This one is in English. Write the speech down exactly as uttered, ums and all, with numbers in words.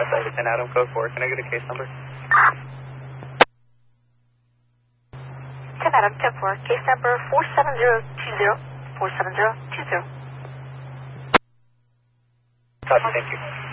Delta ten Adam code four. Can I get a case number? ten Adam ten four. Case number four seven zero two zero. four seven zero two zero. Copy, thank you.